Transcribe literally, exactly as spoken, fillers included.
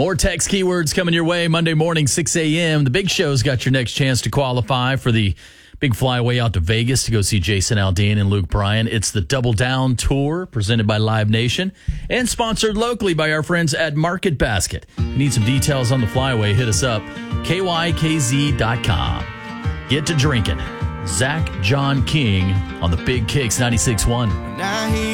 More text keywords coming your way Monday morning, six a.m. The Big Show's got your next chance to qualify for the big flyaway out to Vegas to go see Jason Aldean and Luke Bryan. It's the Double Down Tour presented by Live Nation and sponsored locally by our friends at Market Basket. If you need some details on the flyaway, hit us up, K Y K Z dot com. Get to drinking. Zach John King on the Big Kicks ninety-six point one.